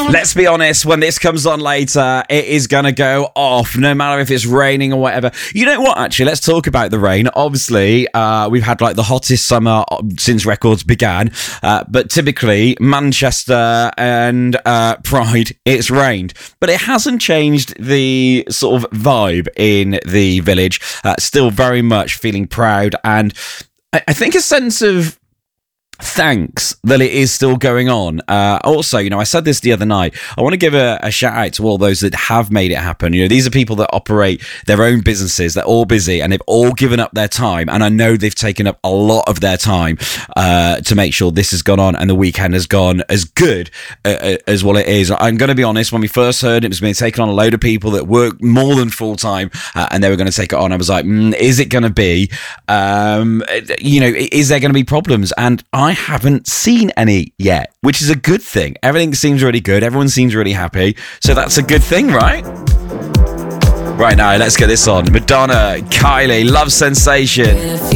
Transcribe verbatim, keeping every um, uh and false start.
Let's be honest, when this comes on later, it is going to go off, no matter if it's raining or whatever. You know what, actually, let's talk about the rain. Obviously, uh, we've had like the hottest summer since records began, uh, but typically, Manchester and uh, Pride, it's rained. But it hasn't changed the sort of vibe in the village. Uh, still very much feeling proud, and I, I think a sense of thanks that it is still going on. Uh, also, you know, I said this the other night. I want to give a, a shout out to all those that have made it happen. You know, these are people that operate their own businesses. They're all busy and they've all given up their time. And I know they've taken up a lot of their time uh, to make sure this has gone on and the weekend has gone as good uh, as what it is. I'm going to be honest. When we first heard it was being taken on, a load of people that work more than full time uh, and they were going to take it on, I was like, mm, is it going to be, um, you know, is there going to be problems? And I haven't seen any yet, which is a good thing. Everything seems really good. Everyone seems really happy. So that's a good thing, right? Right now, let's get this on. Madonna, Kylie, Love Sensation.